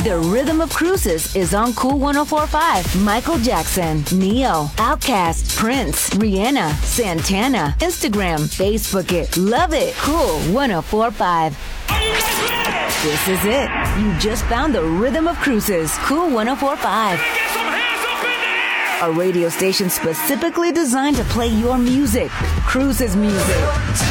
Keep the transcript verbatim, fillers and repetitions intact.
The Rhythm of Cruises is on Cool one oh four point five. Michael Jackson, Neo, Outkast, Prince, Rihanna, Santana. Instagram, Facebook it. Love it. Cool one oh four point five. This is it. You just found the Rhythm of Cruises. Cool one oh four point five. A radio station specifically designed to play your music. Cruises music.